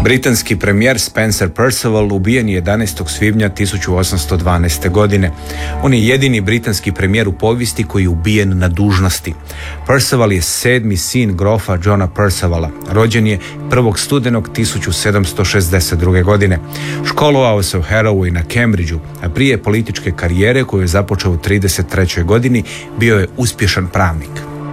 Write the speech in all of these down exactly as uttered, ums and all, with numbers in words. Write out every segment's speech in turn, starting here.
Britanski premijer Spencer Perceval ubijen je jedanaestog svibnja tisuću osamsto dvanaeste. godine. On je jedini britanski premijer u povijesti koji je ubijen na dužnosti. Perceval je sedmi sin grofa Johna Percevala. Rođen je prvog studenog tisuću sedamsto šezdeset druge. godine. Školovao se u Harrowu i na Cambridgeu, a prije političke karijere koju je započeo u trideset trećoj. godini bio je uspješan pravnik.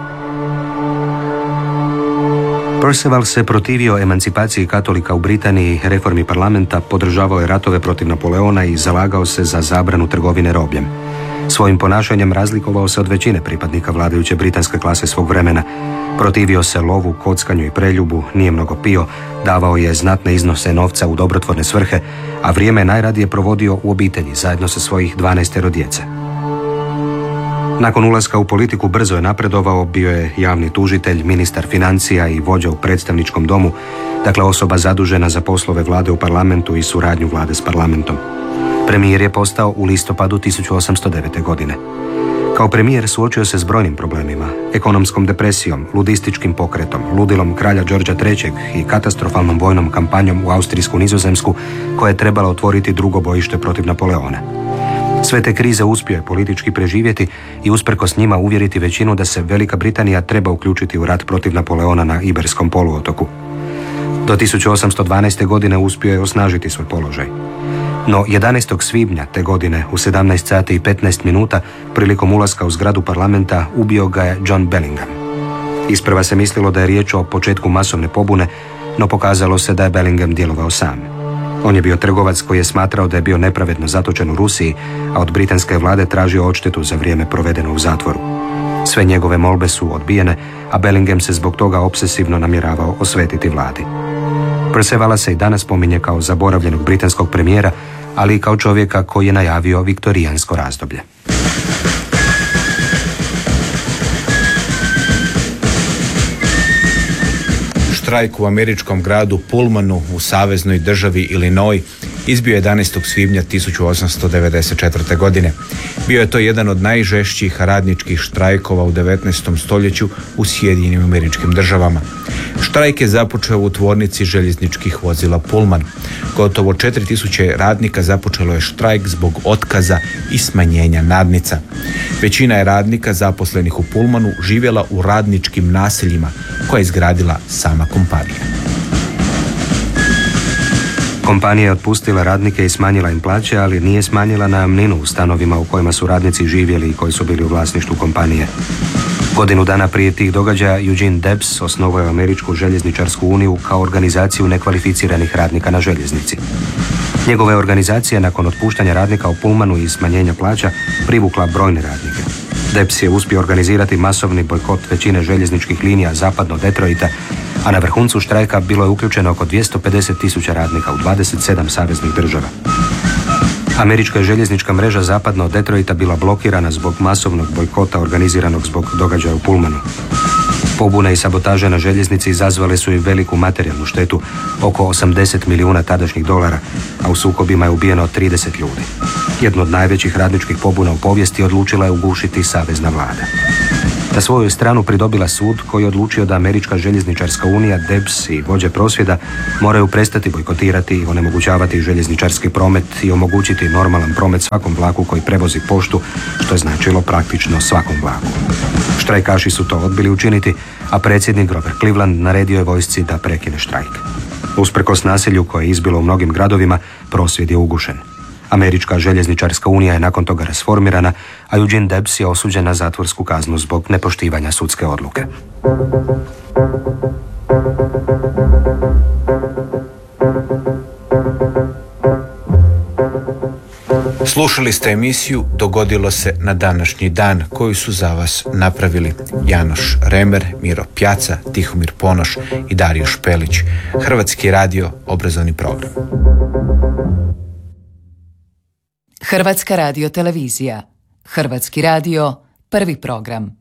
Perceval se protivio emancipaciji katolika u Britaniji, reformi parlamenta, podržavao je ratove protiv Napoleona i zalagao se za zabranu trgovine robljem. Svojim ponašanjem razlikovao se od većine pripadnika vladajuće britanske klase svog vremena. Protivio se lovu, kockanju i preljubu, nije mnogo pio, davao je znatne iznose novca u dobrotvorne svrhe, a vrijeme najradije provodio u obitelji zajedno sa svojih dvanaestero djece. Nakon ulaska u politiku brzo je napredovao, bio je javni tužitelj, ministar financija i vođa u predstavničkom domu, dakle osoba zadužena za poslove vlade u parlamentu i suradnju vlade s parlamentom. Premijer je postao u listopadu tisuću osamsto devete. godine. Kao premijer suočio se s brojnim problemima, ekonomskom depresijom, ludističkim pokretom, ludilom kralja Đorđa trećeg. i katastrofalnom vojnom kampanjom u austrijsku Nizozemsku koja je trebala otvoriti drugo bojište protiv Napoleona. Sve te krize uspio je politički preživjeti i usprkos njima uvjeriti većinu da se Velika Britanija treba uključiti u rat protiv Napoleona na Iberskom poluotoku. Do tisuću osamsto dvanaeste. godine uspio je osnažiti svoj položaj. No jedanaestog svibnja te godine u sedamnaest sati i petnaest minuta prilikom ulaska u zgradu parlamenta ubio ga je John Bellingham. Isprva se mislilo da je riječ o početku masovne pobune, no pokazalo se da je Bellingham djelovao sam. On je bio trgovac koji je smatrao da je bio nepravedno zatočen u Rusiji, a od britanske vlade tražio odštetu za vrijeme provedeno u zatvoru. Sve njegove molbe su odbijene, a Bellingham se zbog toga obsesivno namjeravao osvetiti vladi. Percevala se i danas spominje kao zaboravljenog britanskog premijera, ali i kao čovjeka koji je najavio viktorijansko razdoblje. Štrajk u američkom gradu Pullmanu u saveznoj državi Illinois izbio jedanaestog svibnja tisuću osamsto devedeset četvrte. godine. Bio je to jedan od najžešćih radničkih štrajkova u devetnaestom stoljeću u Sjedinjenim Američkim Državama. Štrajk je započeo u tvornici željezničkih vozila Pullman. Gotovo četiri tisuće radnika započelo je štrajk zbog otkaza i smanjenja nadnica. Većina je radnika zaposlenih u Pullmanu živjela u radničkim naseljima koje je izgradila sama kompanija. Kompanija je otpustila radnike i smanjila im plaće, ali nije smanjila najamninu u stanovima u kojima su radnici živjeli i koji su bili u vlasništvu kompanije. Godinu dana prije tih događaja Eugene Debs osnovao je Američku željezničarsku uniju kao organizaciju nekvalificiranih radnika na željeznici. Njegova je organizacija nakon otpuštanja radnika u Pullmanu i smanjenja plaća privukla brojne radnike. Debs je uspio organizirati masovni bojkot većine željezničkih linija zapadno od Detroita, a na vrhuncu štrajka bilo je uključeno oko dvjesto pedeset tisuća radnika u dvadeset sedam saveznih država. Američka je željeznička mreža zapadno od Detroita bila blokirana zbog masovnog bojkota organiziranog zbog događaja u Pullmanu. Pobune i sabotaže na željeznici izazvale su i veliku materijalnu štetu, oko osamdeset milijuna tadašnjih dolara, a u sukobima je ubijeno trideset ljudi. Jednu od najvećih radničkih pobuna u povijesti odlučila je ugušiti savezna vlada. Na svoju stranu pridobila sud koji je odlučio da Američka željezničarska unija, Debs i vođe prosvjeda moraju prestati bojkotirati i onemogućavati željezničarski promet i omogućiti normalan promet svakom vlaku koji prevozi poštu, što je značilo praktično svakom vlaku. Štrajkaši su to odbili učiniti, a predsjednik Grover Cleveland naredio je vojsci da prekine štrajk. Usprkos nasilju koje je izbilo u mnogim gradovima, prosvjed je ugušen. Američka željezničarska unija je nakon toga rasformirana, a Eugene Debs je osuđen na zatvorsku kaznu zbog nepoštivanja sudske odluke. Slušali ste emisiju Dogodilo se na današnji dan, koju su za vas napravili Janoš Remer, Miro Pjaca, Tihomir Ponoš i Dario Špelić. Hrvatski radio, obrazovni program. Hrvatska radio televizija. Hrvatski radio, prvi program.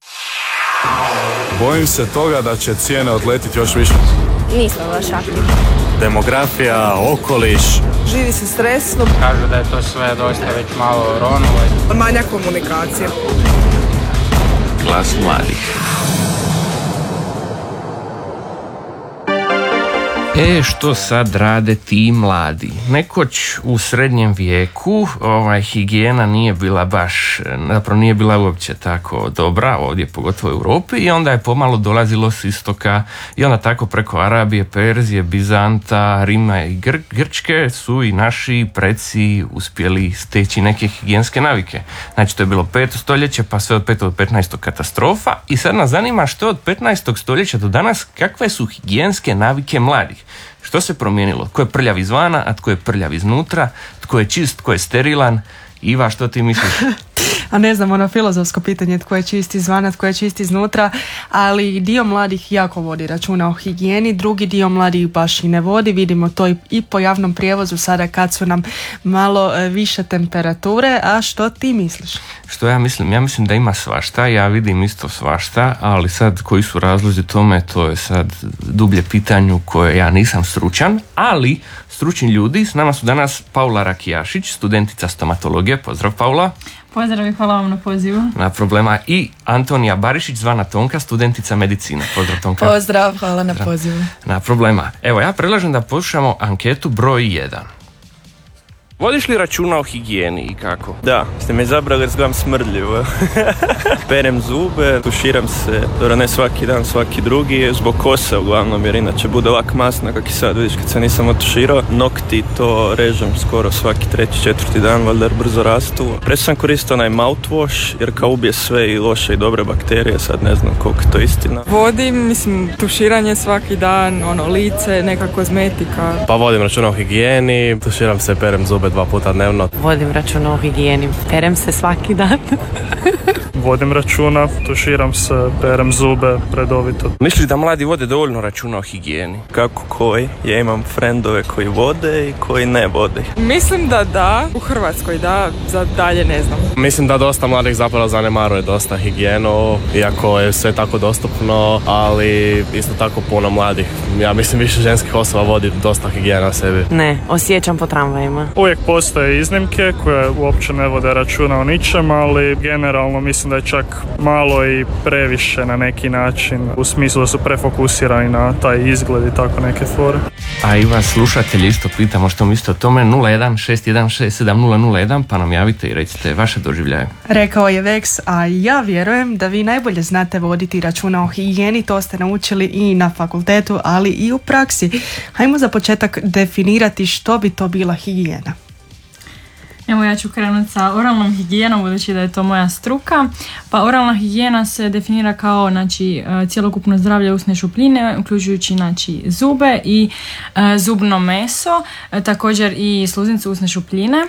Bojim se toga da će cijene odletiti još više. Nismo baš aktivni. Demografija, okoliš. Živi se stresno. Kažu da je to sve dosta već malo ronulo. Manja komunikacija. Glas mladih. E, što sad rade ti mladi? Nekoć u srednjem vijeku ovaj, higijena nije bila baš, zapravo nije bila uopće tako dobra, ovdje pogotovo u Europi, i onda je pomalo dolazilo s istoka i onda tako preko Arabije, Perzije, Bizanta, Rima i Gr- Grčke su i naši preci uspjeli steći neke higijenske navike. Znači to je bilo peto stoljeće pa sve od petog do petnaestog katastrofa, i sad nas zanima što od petnaestog stoljeća do danas, kakve su higijenske navike mladih. Što se promijenilo? Tko je prljav izvana, a tko je prljav iznutra? Tko je čist, tko je sterilan? Iva, što ti misliš? A ne znam, ono filozofsko pitanje tko je čist izvana, tko je čist iznutra, ali dio mladih jako vodi računa o higijeni, drugi dio mladih baš i ne vodi. Vidimo to i, i po javnom prijevozu sada kad su nam malo e, više temperature. A što ti misliš? Što ja mislim? Ja mislim da ima svašta, ja vidim isto svašta, ali sad koji su razlozi tome, to je sad dublje pitanju koje ja nisam stručan, ali stručni ljudi. S nama su danas Paula Rakijašić, studentica stomatologije. Pozdrav, Paula. Pozdrav i hvala vam na pozivu. Na problema. I Antonija Barišić, zvana Tonka, studentica medicine. Pozdrav, Tonka. Pozdrav, hvala na pozivu. Na problema. Evo, ja predlažem da poslušamo anketu broj jedan. Vodiš li računa o higijeni i kako? Da, ste me izabrali jer izgledam smrdljivo. Perem zube, tuširam se, dobro ne svaki dan, svaki drugi, zbog kose uglavnom, jer inače bude ovak masna, kak i sad, vidiš kad se nisam otuširao. Nokti to režem skoro svaki treći, četvrti dan, valjda jer brzo rastu. Prečo sam koristio onaj mouthwash, jer kao ubije sve i loše i dobre bakterije, sad ne znam koliko je to istina. Vodim, mislim, tuširanje svaki dan, ono, lice, neka kozmetika. Pa vodim računa o higijeni, tuširam se, perem zube dva puta dnevno. Vodim računa o higijeni, perem se svaki dan. Vodim računa, tuširam se, perem zube redovito. Misliš da mladi vode dovoljno računa o higijeni? Kako koji? Ja imam frendove koji vode i koji ne vode. Mislim da da, u Hrvatskoj da, za dalje ne znam. Mislim da dosta mladih zapravo zanemaruje dosta higijenu, iako je sve tako dostupno, ali isto tako puno mladih. Ja mislim više ženskih osoba vodi dosta higijena sebi. Ne, osjećam po tramvajima. Uvijek postoje iznimke koje uopće ne vode računa o ničem, ali generalno mislim da je čak malo i previše na neki način, u smislu da su prefokusirani na taj izgled i tako neke fore. A i vas slušatelji isto pitamo što mislite o tome. Nula jedan šest jedan šest sedam nula nula jedan, pa nam javite i recite vaše doživljaje. Rekao je Vex, a ja vjerujem da vi najbolje znate voditi računa o higijeni, to ste naučili i na fakultetu, ali i u praksi. Hajmo za početak definirati što bi to bila higijena. Evo ja ću krenuti sa oralnom higijenom, budući da je to moja struka. Pa oralna higijena se definira kao, znači, cjelokupno zdravlje usne šupljine, uključujući, znači, zube i e, zubno meso, e, također i sluznicu usne šupljine.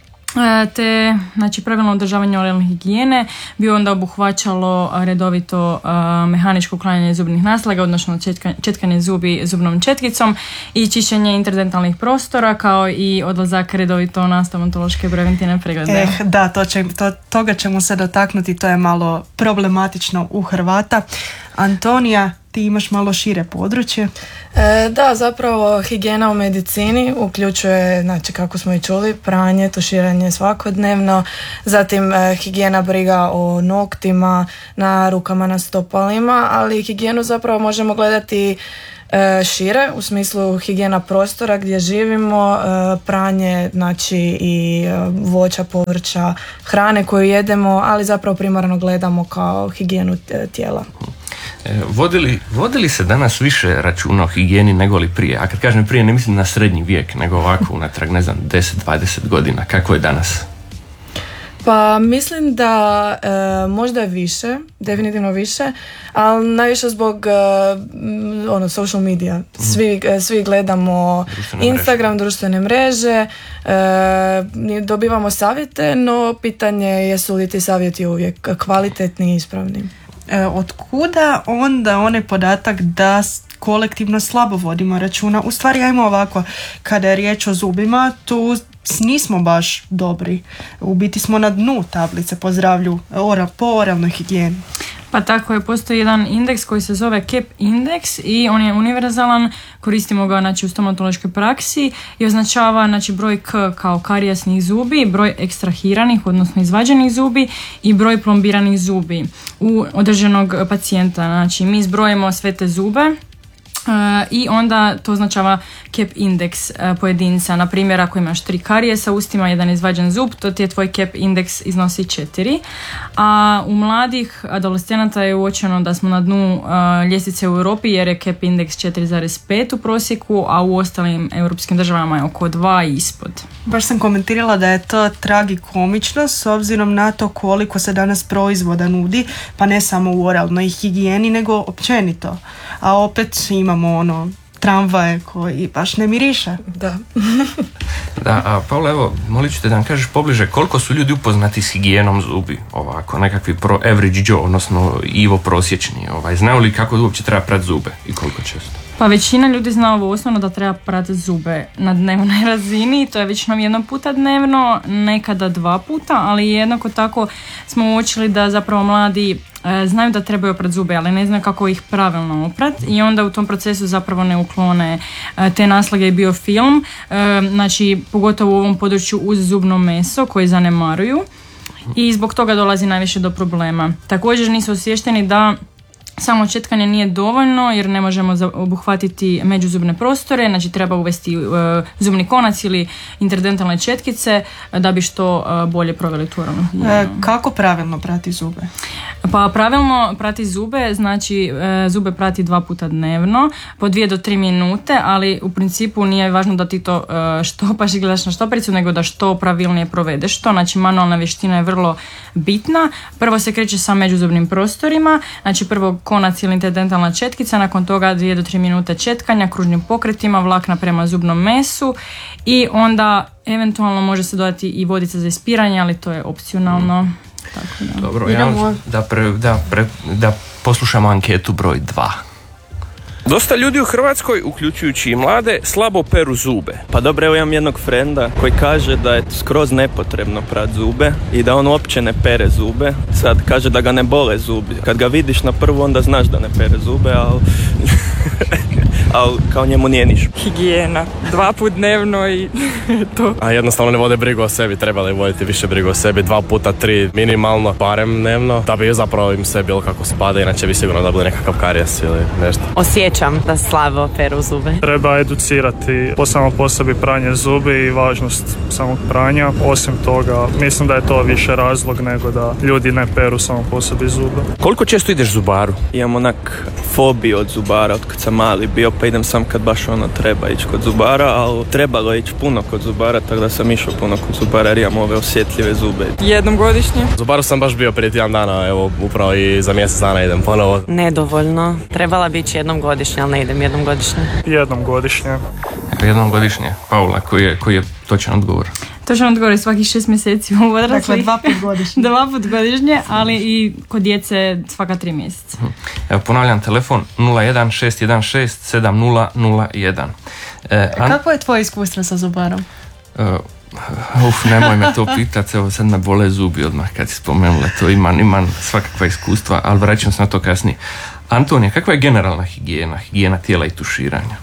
Te, znači, pravilno održavanje oralne higijene bi onda obuhvaćalo redovito uh, mehaničko uklanjanje zubnih naslaga, odnosno četka, četkanje zubi zubnom četkicom i čišćenje interdentalnih prostora, kao i odlazak redovito na stomatološke preventivne preglede. Eh, da, to će, to, toga ćemo se dotaknuti, to je malo problematično u Hrvata. Antonija, ti imaš malo šire područje. E, da, zapravo higijena u medicini uključuje, znači kako smo i čuli, pranje, tuširanje svakodnevno, zatim e, higijena briga o noktima, na rukama, na stopalima, ali higijenu zapravo možemo gledati e, šire, u smislu higijena prostora gdje živimo, e, pranje, znači i e, voća, povrća, hrane koju jedemo, ali zapravo primarno gledamo kao higijenu tijela. Vodili, vodili se danas više računa o higijeni nego li prije? A kad kažem prije, ne mislim na srednji vijek, nego ovako unatrag, ne znam, deset dvadeset godina. Kako je danas? Pa mislim da e, možda je više, definitivno više, ali najviše zbog e, ono, social media. Svi, e, svi gledamo društvene Instagram, mreže. društvene mreže, e, dobivamo savjete, no pitanje je jesu li ti savjeti uvijek kvalitetni i ispravni. E, od kuda onda onaj podatak da kolektivno slabo vodimo računa? U stvari, ajmo ovako, kada je riječ o zubima, tu nismo baš dobri. U biti smo na dnu tablice po zdravlju, ora, po oralnoj higijeni. Pa tako je, postoji jedan indeks koji se zove C A P indeks i on je univerzalan, koristimo ga, znači, u stomatološkoj praksi i označava, znači, broj K kao karijasnih zubi, broj ekstrahiranih, odnosno izvađenih zubi i broj plombiranih zubi u određenog pacijenta. Znači, mi zbrojimo sve te zube i onda to označava cap indeks pojedinca. Na primjer, ako imaš tri karije sa ustima, jedan izvađen zub, to ti je tvoj cap indeks iznosi četiri. A u mladih adolescenata je uočeno da smo na dnu ljestvice u Europi jer je cap indeks četiri zarez pet u prosjeku, a u ostalim europskim državama je oko dva i ispod. Baš sam komentirala da je to tragikomično s obzirom na to koliko se danas proizvoda nudi, pa ne samo u oralnoj higijeni, nego općenito. A opet imamo ono tramvaje koji baš ne miriše. Da. Da, a Paula, evo, molit ću te da nam kažeš pobliže koliko su ljudi upoznati s higijenom zubi, ovako, nekakvi pro average Joe, odnosno Ivo prosječni, ovaj, znaju li kako uopće treba prati zube i koliko često? Pa većina ljudi zna ovo osnovno da treba prati zube na dnevnoj razini, to je većinom jednom puta dnevno, nekada dva puta, ali jednako tako smo uočili da zapravo mladi e, znaju da trebaju oprati zube, ali ne znaju kako ih pravilno oprati i onda u tom procesu zapravo ne uklone e, te naslage i biofilm, e, znači pogotovo u ovom području uz zubno meso koji zanemaruju i zbog toga dolazi najviše do problema. Također nisu osviješteni da samo četkanje nije dovoljno jer ne možemo obuhvatiti međuzubne prostore, znači treba uvesti uh, zubni konac ili interdentalne četkice da bi što uh, bolje proveli tu oralnu higijenu. E, kako pravilno prati zube? Pa pravilno prati zube, znači uh, zube prati dva puta dnevno, po dvije do tri minute, ali u principu nije važno da ti to uh, štopaš i gledaš na štopericu, nego da što pravilnije provedeš to, znači manualna vještina je vrlo bitna. Prvo se kreće sa međuzubnim prostorima, znači prvo konac ili interdentalna četkica, nakon toga dvije do tri minute četkanja kružnim pokretima, vlakna prema zubnom mesu i onda eventualno može se dodati i vodica za ispiranje, ali to je opcionalno. Mm. Tako da. Dobro, ja da, pre, da, pre, da poslušamo anketu broj dva. Dosta ljudi u Hrvatskoj, uključujući i mlade, slabo peru zube. Pa dobro, evo imam jednog frenda koji kaže da je skroz nepotrebno prat zube i da on uopće ne pere zube. Sad kaže da ga ne bole zubi. Kad ga vidiš na prvu, onda znaš da ne pere zube, ali... ali kao njemu nije ništa. Higijena, dva put dnevno i to. A jednostavno ne vode brigu o sebi, trebali voditi više brigu o sebi, dva puta tri minimalno, barem dnevno, da bi zapravo im sve bilo kako spada, inače bi sigurno dobili nekakav karijes ili nešto. Osjećam da slabo peru zube. Treba educirati po samo po sebi pranje zubi i važnost samog pranja. Osim toga, mislim da je to više razlog nego da ljudi ne peru samo po sebi zube. Koliko često ideš zubaru? Imam onak fobiju od zubara, od kad sam mali bio, pa idem sam kad baš ono treba ići kod zubara, ali trebalo je ići puno kod zubara, tako da sam išao puno kod zubara jer imam ove osjetljive zube. Jednom godišnje? Zubaru sam baš bio prije tjedan dana, evo upravo i za mjesec dana idem ponovo. Nedovoljno, trebala bi ići jednom godišnje, ali ne idem jednom godišnje. Jednom godišnje. Jednom godišnje. Paula, koji je, koji je točan odgovor? Točno odgovor svakih šest mjeseci u odrasli. Dakle, dva put godišnje. dva put godišnje, ali i kod djece svaka tri mjeseca. Evo, ponavljam, telefon nula jedan šest jedan šest sedam nula nula jedan. E, an... Kako je tvoje iskustvo sa zubarom? Uh, uf, nemoj me to pitati, evo sad me bole zubi odmah kad si spomenula to, imam, imam svakakva iskustva, ali vraćam se na to kasnije. Antonija, kakva je generalna higijena, higijena tijela i tuširanja?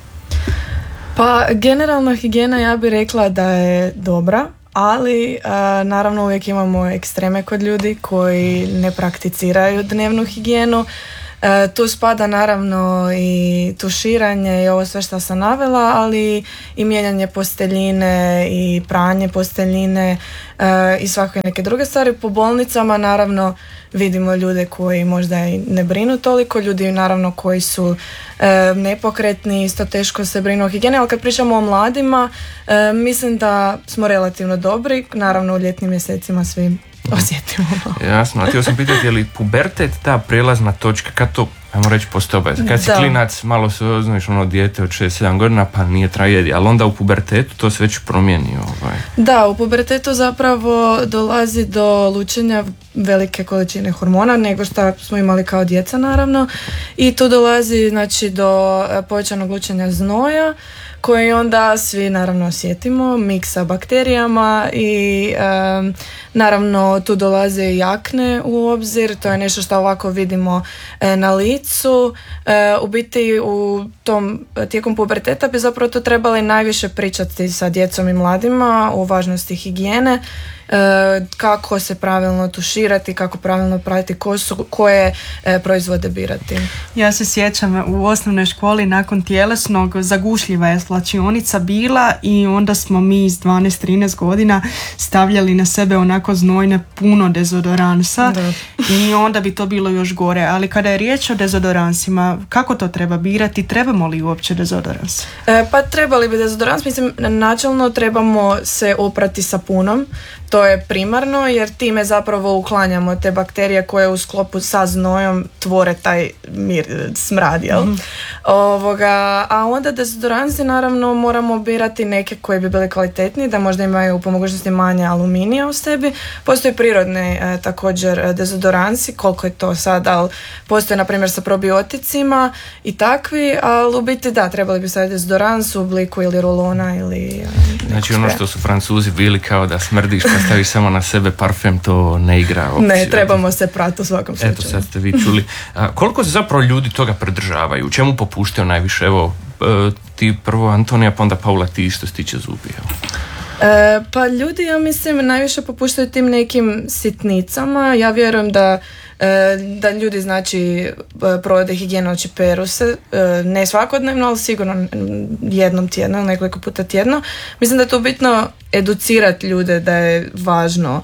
Pa generalna higijena ja bih rekla da je dobra, ali a, naravno uvijek imamo ekstreme kod ljudi koji ne prakticiraju dnevnu higijenu. E, tu spada naravno i tuširanje i ovo sve što sam navela, ali i mijenjanje posteljine i pranje posteljine e, i svake neke druge stvari. Po bolnicama naravno vidimo ljude koji možda i ne brinu toliko, ljudi naravno koji su e, nepokretni, isto teško se brinu o higijeni, ali kad pričamo o mladima, e, mislim da smo relativno dobri, naravno u ljetnim mjesecima svi osjetimo. Jasno, a htio sam pitati, je li pubertet ta prijelazna točka, kad to, ajmo reći, postoje, kad si da. klinac, malo se oznaš ono dijete od šest sedam godina, pa nije tragedija, ali onda u pubertetu to se već promijeni. Ovaj. Da, u pubertetu zapravo dolazi do lučenja velike količine hormona nego što smo imali kao djeca naravno i tu dolazi znači do povećanog lučenja znoja koji onda svi naravno osjetimo, miks sa bakterijama i e, naravno tu dolaze i akne u obzir, to je nešto što ovako vidimo e, na licu. E, u biti u tom tijekom puberteta bi zapravo to trebali najviše pričati sa djecom i mladima o važnosti higijene. kako se pravilno tuširati, kako pravilno praviti kosu, koje e, proizvode birati. Ja se sjećam u osnovnoj školi nakon tjelesnog zagušljiva je svlačionica bila i onda smo mi iz dvanaest trinaest godina stavljali na sebe onako znojne puno dezodoransa da. I onda bi to bilo još gore. Ali kada je riječ o dezodoransima, kako to treba birati? Trebamo li uopće dezodorans? E, pa trebali bi dezodorans, mislim načelno trebamo se oprati sapunom. To je primarno jer time zapravo uklanjamo te bakterije koje u sklopu sa znojom tvore taj mir, smrad, jel? Mm-hmm. Ovoga, a onda dezodoransi naravno moramo birati neke koje bi bile kvalitetniji, da možda imaju po mogućnosti manje aluminija u sebi. Postoje prirodni e, također dezodoransi, koliko je to sad, ali postoje na primjer sa probioticima i takvi, ali u biti da, trebali bi staviti dezodorans u obliku ili rolona ili... Znači ono što su Francuzi bili kao da smrdiš pa staviš samo na sebe parfem, to ne igra opciju. Ne, trebamo se prati u svakom slučaju. Eto, sad ste vi čuli. A, koliko se zapravo ljudi toga pridržavaju? U čemu popuštaju najviše? Evo, ti prvo Antonija, pa onda Paula, ti što se tiče zubi. E, pa ljudi, ja mislim, najviše popuštaju tim nekim sitnicama. Ja vjerujem da da ljudi znači provode higijenu, znači peru se, ne svakodnevno, ali sigurno jednom tjedno, nekoliko puta tjedno. Mislim da je to bitno educirati ljude da je važno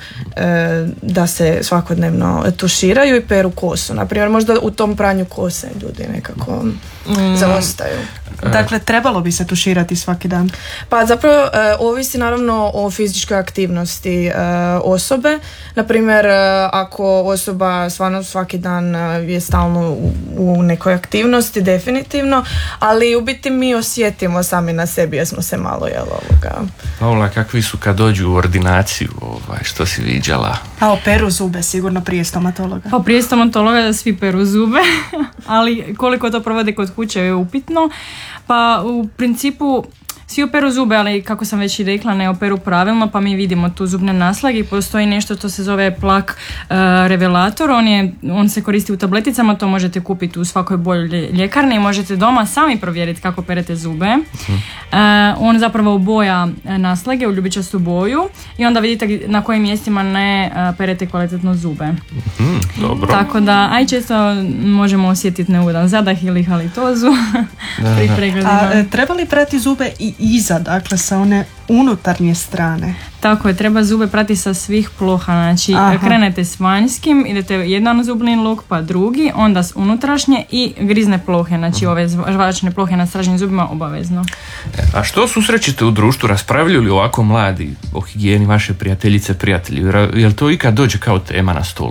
da se svakodnevno tuširaju i peru kosu. Naprimjer, možda u tom pranju kose ljudi nekako mm. zaostaju. Dakle, trebalo bi se tuširati svaki dan? Pa zapravo ovisi naravno o fizičkoj aktivnosti osobe. Naprimjer, ako osoba stvarno svaki dan je stalno u, u nekoj aktivnosti, definitivno, ali u biti mi osjetimo sami na sebi jer smo se malo jel ovoga. Paula, kakvi su kad dođu u ordinaciju, ovaj, što si viđala? A peru zube sigurno prije stomatologa. Pa prije stomatologa da svi peru zube, ali koliko to provode kod kuće je upitno. Pa u principu svi operu zube, ali kako sam već i rekla, ne operu pravilno, pa mi vidimo tu zubne naslage i postoji nešto što se zove plak uh, revelator. On, je, on se koristi u tableticama, to možete kupiti u svakoj boljoj ljekarni i možete doma sami provjeriti kako perete zube. Uh-huh. Uh, on zapravo oboja naslage u ljubičastu boju i onda vidite na kojim mjestima ne uh, perete kvalitetno zube. Uh-huh, dobro. Tako da, aj često možemo osjetiti neugodan zadah ili halitozu pri pregledima. A treba li prati zube i iza, dakle sa one unutarnje strane? Tako je, treba zube prati sa svih ploha, znači Aha. krenete s vanjskim, idete jedan zubni luk pa drugi, onda s unutrašnje i grizne plohe, znači ove žvačne plohe na stražnjim zubima obavezno. A što susrećete u društvu, raspravljaju li ovako mladi o higijeni vaše prijateljice, prijatelji, jel to ikad dođe kao tema na stol?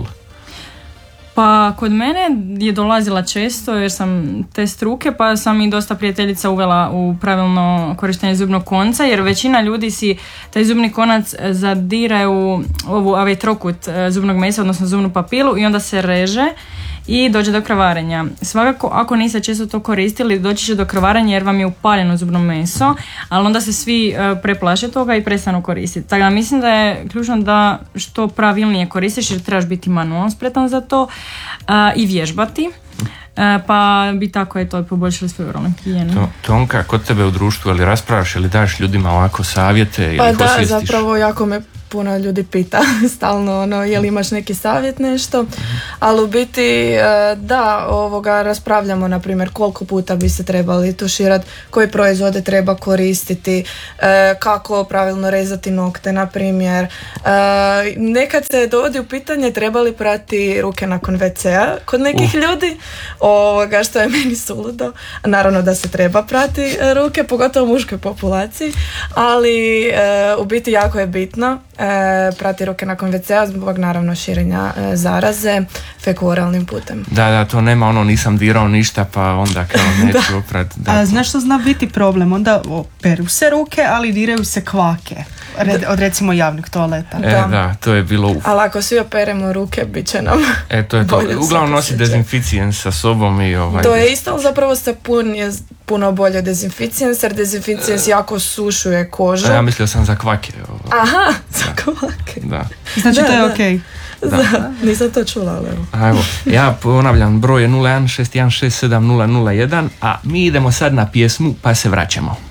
Pa kod mene je dolazila često jer sam te struke, pa sam i dosta prijateljica uvela u pravilno korištenje zubnog konca, jer većina ljudi si taj zubni konac zadire u ovu ovaj trokut zubnog mesa, odnosno zubnu papilu i onda se reže i dođe do krvarenja. Svakako, ako niste često to koristili, doći će do krvarenja jer vam je upaljeno zubno meso, ali onda se svi uh, preplaše toga i prestanu koristiti. Tako da mislim da je ključno da što pravilnije koristiš jer trebaš biti manualno spretan za to uh, i vježbati. Uh, pa bi tako je to poboljšali svoju oralnu higijenu. To, Tonka, kod tebe u društvu, ali raspravaš ili daš ljudima ovako savjete ili pa ih da, osvijestiš? zapravo jako me puno ljudi pita stalno ono, je li imaš neki savjet nešto, ali u biti da, ovoga raspravljamo na primjer koliko puta bi se trebali tuširati, koje proizvode treba koristiti, kako pravilno rezati nokte na primjer. Nekad se dovodi u pitanje treba li prati ruke nakon ve cea kod nekih uh. ljudi, ovoga, što je meni suludo. Naravno da se treba prati ruke, pogotovo u muškoj populaciji, ali u biti jako je bitno E, prati ruke nakon ve cea zbog naravno širenja e, zaraze fekooralnim putem. Da, da, to nema ono nisam dirao ništa pa onda kao neću oprat. Da, A, znaš što zna biti problem? Onda peru se ruke, ali diraju se kvake Red, od recimo javnih toaleta. E, da. da, to je bilo uf. Ali ako svi operemo ruke, bit će nam e, to je to. Uglavnom nosi dezinficijens sa sobom i ovaj... To je isto, ali zapravo sapun je puno bolje dezinficijens, jer dezinficijens jako sušuje kožu. A ja mislio sam za kvake. Ovo. Aha, za kvake. Da. Znači da, to je da. okej. Okay. Da, nisam to čula, ali evo. Evo, ja ponavljam, broj je nula jedan šest jedan šest sedam nula nula jedan, a mi idemo sad na pjesmu pa se vraćamo.